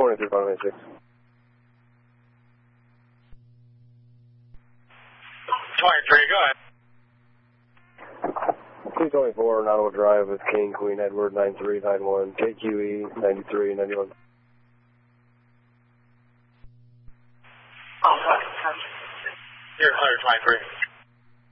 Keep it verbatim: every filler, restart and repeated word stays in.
twenty-three, five ninety-six. twenty-three, go ahead. two twenty-four, Ottawa Drive with King, Queen Edward, nine three nine one, K Q E, ninety-three ninety-one. Here, one twenty-three.